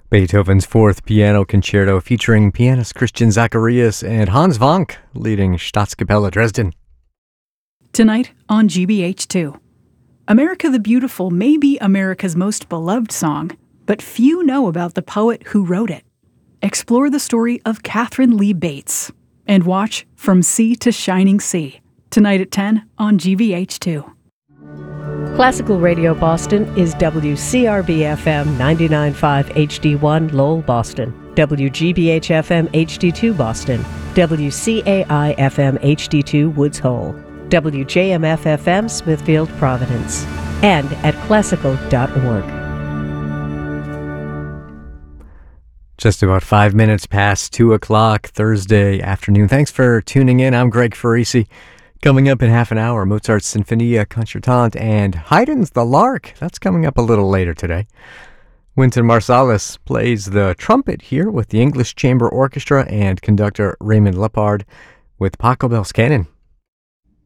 Beethoven's Fourth Piano Concerto featuring pianist Christian Zacharias and Hans Wank leading Staatskapelle Dresden. Tonight on GBH2. America the Beautiful may be America's most beloved song, but few know about the poet who wrote it. Explore the story of Catherine Lee Bates and watch From Sea to Shining Sea, tonight at 10 on GBH2. Classical Radio Boston is WCRB-FM 99.5 HD1 Lowell, Boston, WGBH-FM HD2 Boston, WCAI-FM HD2 Woods Hole, WJMF-FM Smithfield, Providence, and at classical.org. Just about 5 minutes past 2 o'clock Thursday afternoon. Thanks for tuning in. I'm Greg Farisi. Coming up in half an hour, Mozart's Sinfonia Concertante and Haydn's The Lark. That's coming up a little later today. Wynton Marsalis plays the trumpet here with the English Chamber Orchestra and conductor Raymond Lepard with Pachelbel's Canon.